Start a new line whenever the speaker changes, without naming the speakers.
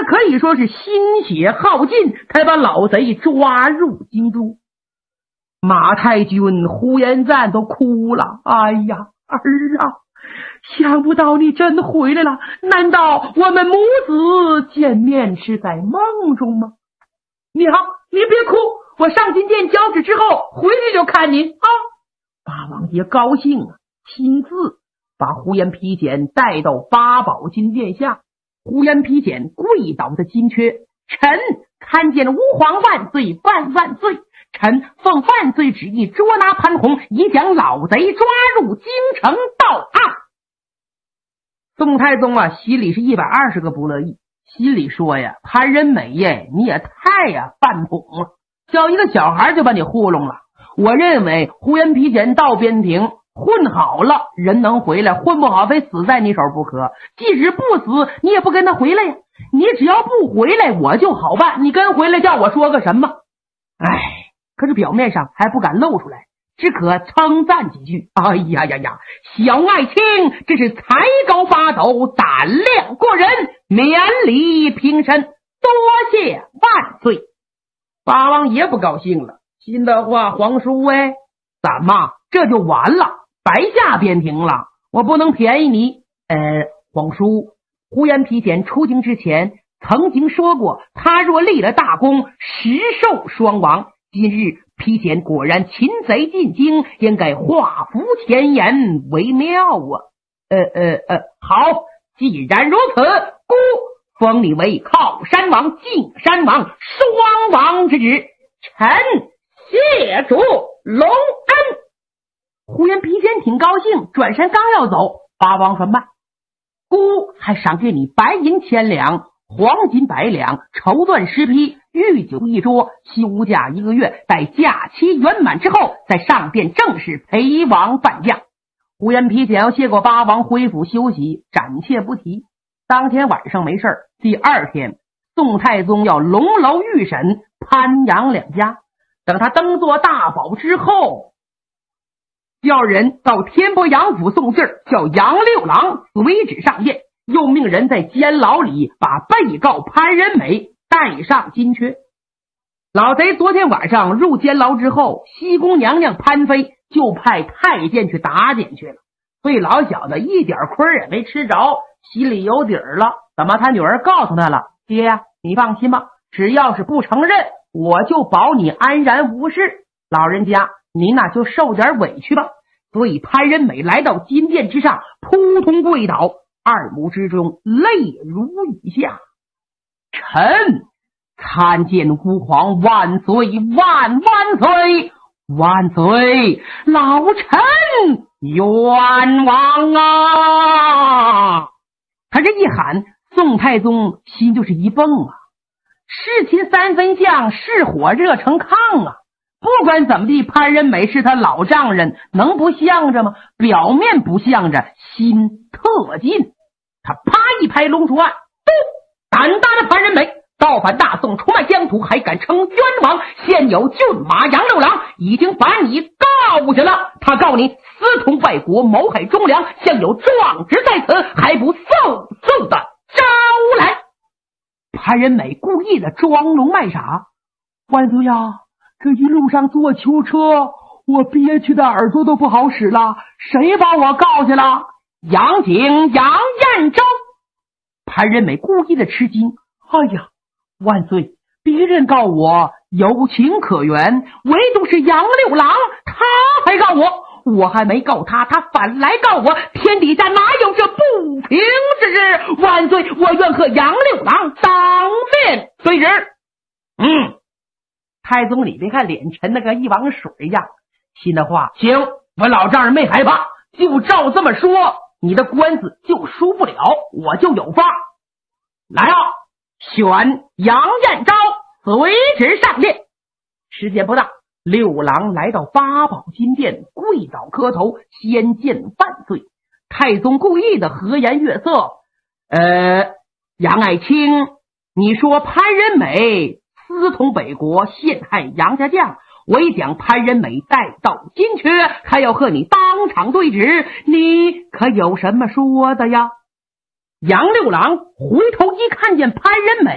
可以说是心血耗尽，才把老贼抓入京都。马太君呼延赞都哭了，哎呀，儿啊，想不到你真回来了，难道我们母子见面是在梦中吗？你好，你别哭，我上金殿交旨之后回去就看您啊。八王爷高兴啊，亲自把呼延丕简带到八宝金殿下。呼延丕简跪倒在金阙，臣参见吾皇万岁万万岁，臣奉万岁旨意捉拿潘洪，已将老贼抓入京城到案。宋太宗啊，心里是120个不乐意，心里说呀，潘仁美呀，你也太犯捧了，叫一个小孩就把你糊弄了。我认为呼延丕简到边庭混好了，人能回来；混不好，非死在你手不可。即使不死，你也不跟他回来呀。你只要不回来，我就好办。你跟回来叫我说个什么？哎，可是表面上还不敢露出来，只可称赞几句。哎呀呀呀，小爱卿这是才高八斗，胆量过人，免礼平身，多谢万岁。八王爷不高兴了，心的话，皇叔哎，怎么这就完了？白下边庭了，我不能便宜你。皇叔，呼延丕简出京之前曾经说过，他若立了大功，实受双亡。今日丕简果然擒贼进京，应该画符前言为妙啊。好，既然如此，孤封你为靠山王、敬山王双王之职，臣谢主隆恩。呼延丕简挺高兴，转身刚要走，八王说慢，孤还赏给你白银1000两，黄金100两，绸缎10匹，御酒1桌，休假1个月，待假期圆满之后，再上殿正式陪王伴驾。呼延丕简要谢过八王，恢复休息，暂且不提。当天晚上没事儿，第二天宋太宗要龙楼御审潘杨两家，等他登坐大宝之后，叫人到天波杨府送信儿，叫杨六郎随旨上殿，又命人在监牢里把被告潘仁美带上金阙。老贼昨天晚上入监牢之后，西宫娘娘潘妃就派太监去打点去了，所以老小子一点亏也没吃着，心里有底儿了。怎么他女儿告诉他了，爹呀，你放心吧，只要是不承认，我就保你安然无事，老人家您那就受点委屈吧。所以潘仁美来到金殿之上，扑通跪倒，二目之中泪如雨下。臣参见吾皇万岁万万岁万岁，老臣冤枉啊！他这一喊，宋太宗心就是一蹦啊，事情3分像，是火热成炕啊。不管怎么地，潘仁美是他老丈人，能不向着吗？表面不向着，心特进。他啪一拍龙珠案，胆大的潘仁美造反大宋，出卖疆土，还敢称冤枉！现有骏马杨六郎已经把你告去了，他告你私通外国，谋害忠良，现有状纸在此，还不速速的招来！潘仁美故意的装聋卖傻，万岁呀，这一路上坐囚车，我憋屈的耳朵都不好使了，谁把我告去了？杨景杨彦州。潘仁美故意的吃惊，哎呀，万岁，别人告我有情可原，唯独是杨六郎，他还告我，我还没告他，他反来告我，天底下哪有这不平之事？万岁，我愿和杨六郎当面对质。太宗里边看脸沉的跟一汪水一样，心的话，行，我老丈人没害怕，就照这么说，你的官司就输不了，我就有法。来啊，选杨彦昭随旨上殿。时间不大，六郎来到八宝金殿，跪倒磕头，先见万岁。太宗故意的和颜悦色，杨爱卿，你说潘仁美私通北国，陷害杨家将，我已将潘仁美带到金阙，还要和你当场对质，你可有什么说的呀？杨六郎回头一看见潘仁美